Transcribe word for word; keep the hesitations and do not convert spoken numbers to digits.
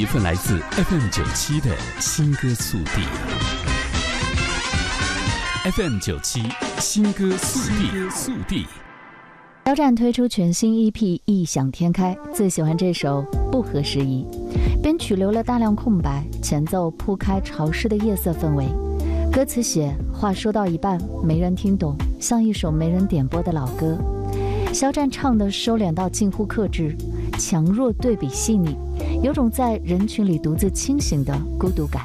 一份来自 F M 九七的新歌速递。F M 九七新歌速递速递。 肖战推出全新 E P 异想天开，最喜欢这首不合时宜，编曲留了大量空白，前奏铺开潮湿的夜色氛围，歌词写话说到一半没人听懂，像一首没人点播的老歌。肖战唱的收敛到近乎克制，强弱对比细腻，有种在人群里独自清醒的孤独感。